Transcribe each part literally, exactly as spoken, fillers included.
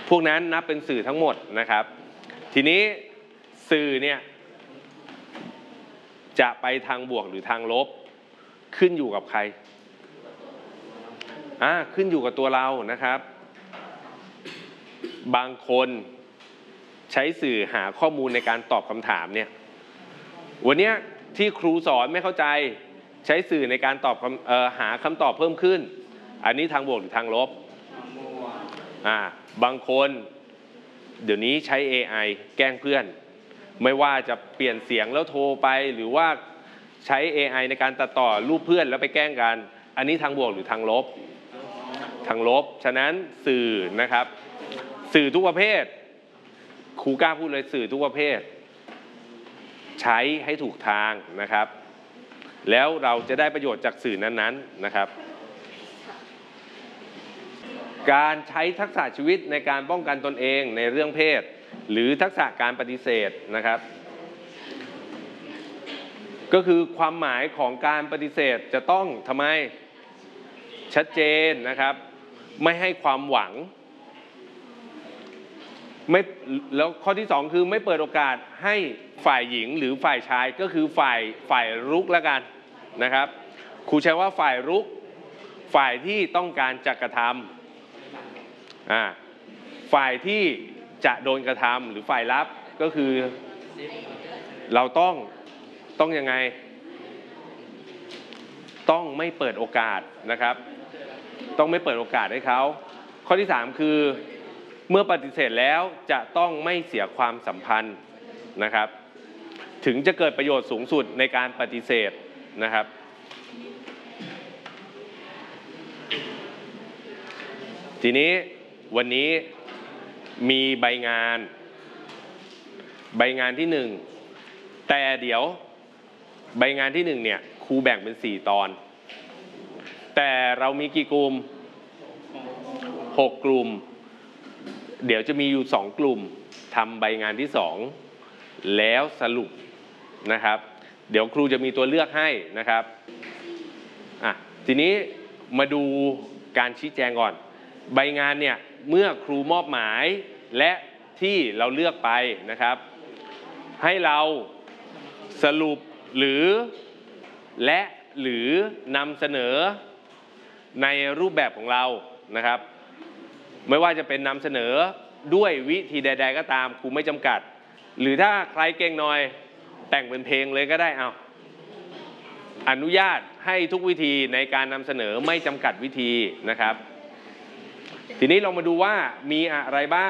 พวกนั้นนับเป็นสื่อทั้งหมดนะครับทีนี้สื่อเนี่ยจะไปทางบวกหรือทางลบขึ้นอยู่กับใครอ่าขึ้นอยู่กับตัวเรานะครับบางคนใช้สื่อหาข้อมูลในการตอบคำถามเนี่ยวันนี้ที่ครูสอนไม่เข้าใจใช้สื่อในการตอบเอ่อหาคำตอบเพิ่มขึ้นอันนี้ทางบวกหรือทางลบอ่าบางคนเดี๋ยวนี้ใช้ เอ ไอ แกล้งเพื่อนไม่ว่าจะเปลี่ยนเสียงแล้วโทรไปหรือว่าใช้ เอ ไอ ในการตัดต่อรูปเพื่อนแล้วไปแกล้งกันอันนี้ทางบวกหรือทางลบทางลบฉะนั้นสื่อนะครับสื่อทุกประเภทครูกล้าพูดเลยสื่อทุกประเภทใช้ให้ถูกทางนะครับแล้วเราจะได้ประโยชน์จากสื่อนั้นๆนะครับการใช้ทักษะชีวิตในการป้องกันตนเองในเรื่องเพศหรือทักษะการปฏิเสธนะครับก็คือความหมายของการปฏิเสธจะต้องทำไมชัดเจนนะครับไม่ให้ความหวังไม่แล้วข้อที่สองคือไม่เปิดโอกาสให้ฝ่ายหญิงหรือฝ่ายชายก็คือฝ่ายฝ่ายรุกแล้วกันนะครับครูใช้ว่าฝ่ายรุกฝ่ายที่ต้องการจะกระทำอ่าฝ่ายที่จะโดนกระทำหรือฝ่ายรับก็คือเราต้องต้องยังไงต้องไม่เปิดโอกาสนะครับต้องไม่เปิดโอกาสให้เขาข้อที่สามคือเมื่อปฏิเสธแล้วจะต้องไม่เสียความสัมพันธ์นะครับถึงจะเกิดประโยชน์สูงสุดในการปฏิเสธนะครับทีนี้วันนี้มีใบงานใบงานที่หนึ่งแต่เดี๋ยวใบงานที่หนึ่งเนี่ยครูแบ่งเป็นสี่ตอนแต่เรามีกี่กลุ่มหกกลุ่มเดี๋ยวจะมีอยู่สองกลุ่มทำใบงานที่สองแล้วสรุปนะครับเดี๋ยวครูจะมีตัวเลือกให้นะครับอ่ะทีนี้มาดูการชี้แจงก่อนใบงานเนี่ยเมื่อครูมอบหมายและที่เราเลือกไปนะครับให้เราสรุปหรือและหรือนำเสนอในรูปแบบของเรานะครับไม่ว่าจะเป็นนำเสนอด้วยวิธีใดๆก็ตามครูไม่จำกัดหรือถ้าใครเก่งหน่อยแต่งเป็นเพลงเลยก็ได้เอาอนุญาตให้ทุกวิธีในการนำเสนอไม่จำกัดวิธีนะครับทีนี้เรามาดูว่ามีอะไรบ้าง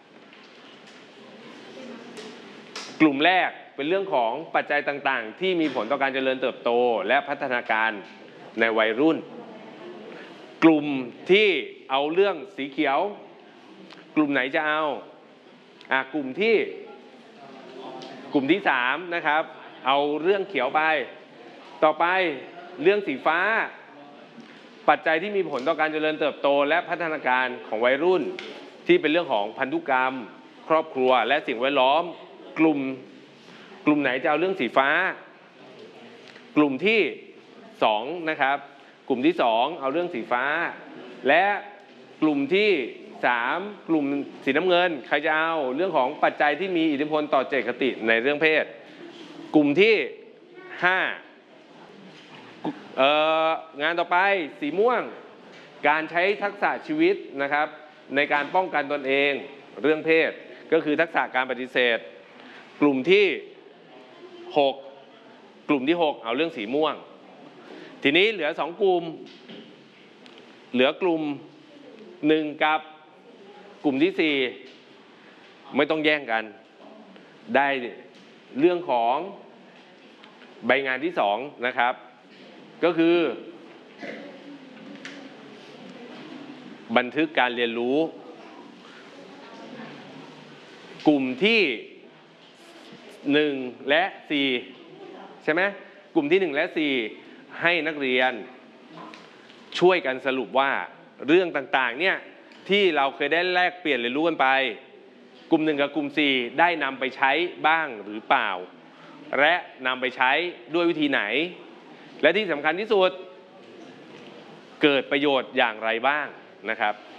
กลุ่มแรกเป็นเรื่องของปัจจัยต่างๆที่มีผลต่อการเจริญเติบโตและพัฒนาการในวัยรุ่นกลุ่มที่เอาเรื่องสีเขียวกลุ่มไหนจะเอาอ่ะกลุ่มที่กลุ่มที่สามนะครับเอาเรื่องเขียวไปต่อไปเรื่องสีฟ้าปัจจัยที่มีผลต่อการเจริญเติบโตและพัฒนาการของวัยรุ่นที่เป็นเรื่องของพันธุกรรมครอบครัวและสิ่งแวดล้อมกลุ่มกลุ่มไหนจะเอาเรื่องสีฟ้ากลุ่มที่สองนะครับกลุ่มที่สองเอาเรื่องสีฟ้าและกลุ่มที่สามกลุ่มสีน้ำเงินใครจะเอาเรื่องของปัจจัยที่มีอิทธิพลต่อเจตคติในเรื่องเพศกลุ่มที่ห้าเอ่องานต่อไปสีม่วงการใช้ทักษะชีวิตนะครับในการป้องกันตนเองเรื่องเพศก็คือทักษะการปฏิเสธกลุ่มที่หกกลุ่มที่หกเอาเรื่องสีม่วงทีนี้เหลือสองกลุ่มเหลือกลุ่มหนึ่งกับกลุ่มที่สี่ไม่ต้องแย่งกันได้เรื่องของใบงานที่สองนะครับก็คือบันทึกการเรียนรู้กลุ่มที่หนึ่งและสี่ใช่ไหมกลุ่มที่หนึ่งและสี่ให้นักเรียนช่วยกันสรุปว่าเรื่องต่างๆเนี่ยที่เราเคยได้แลกเปลี่ยนเรียนรู้กันไปกลุ่มหนึ่งกับกลุ่มสี่ได้นำไปใช้บ้างหรือเปล่าและนำไปใช้ด้วยวิธีไหนและที่สำคัญที่สุดเกิดประโยชน์อย่างไรบ้างนะครับ